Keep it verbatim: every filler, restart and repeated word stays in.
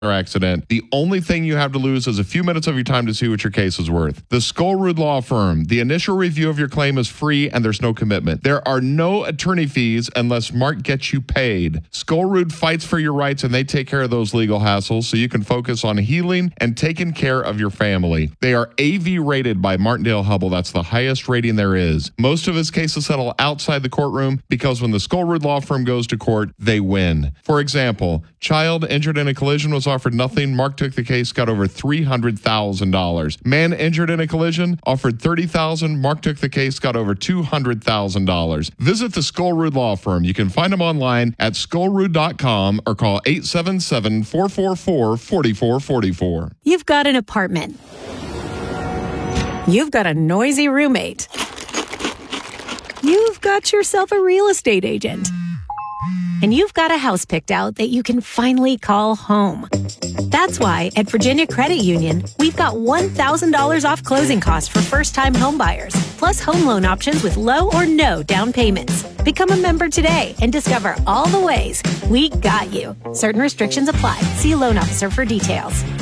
accident. The only thing you have to lose is a few minutes of your time to see what your case is worth. The Skullroot Law Firm. The initial review of your claim is free and there's no commitment. There are no attorney fees unless Mark gets you paid. Skullroot fights for your rights and they take care of those legal hassles so you can focus on healing and taking care of your family. They are A V rated by Martindale Hubbell. That's the highest rating there is. Most of his cases settle outside the courtroom because when the Skullroot Law Firm goes to court, they win. For example, child injured in a collision was offered nothing. Mark took the case, got over three hundred thousand dollars. Man injured in a collision offered thirty thousand dollars. Mark took the case, got over two hundred thousand dollars. Visit the Skullroot Law Firm. You can find them online at skullroot dot com or call eight seven seven, four four four, four four four four. You've got an apartment. You've got a noisy roommate. You've got yourself a real estate agent. And you've got a house picked out that you can finally call home. That's why at Virginia Credit Union, we've got one thousand dollars off closing costs for first-time home buyers, plus home loan options with low or no down payments. Become a member today and discover all the ways we got you. Certain restrictions apply. See a loan officer for details.